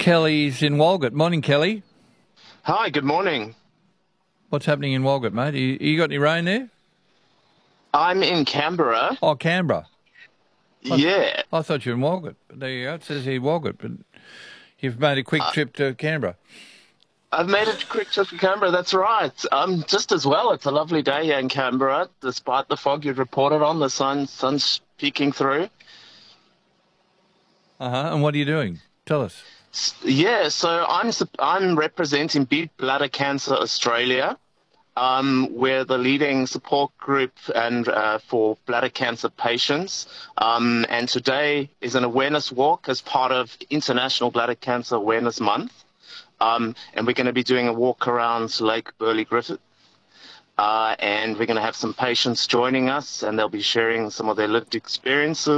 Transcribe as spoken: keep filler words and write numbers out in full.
Kelly's in Walgett. Morning, Kelly. Hi, good morning. What's happening in Walgett, mate? You, you got any rain there? I'm in Canberra. Oh, Canberra. I th- Yeah. I thought you were in Walgett. But there you go. It says here Walgett, but you've made a quick Uh, trip to Canberra. I've made a quick trip to Canberra, that's right. Um, just as well, it's a lovely day here in Canberra. Despite the fog you've reported on, the sun, sun's peeking through. Uh-huh. And what are you doing? Tell us. S- Yeah, so I'm sup- I'm representing Beat Bladder Cancer Australia. Um, we're the leading support group and uh, for bladder cancer patients. Um, and today is an awareness walk as part of International Bladder Cancer Awareness Month. Um, and we're going to be doing a walk around Lake Burley Griffith. Uh, and we're going to have some patients joining us, and they'll be sharing some of their lived experiences.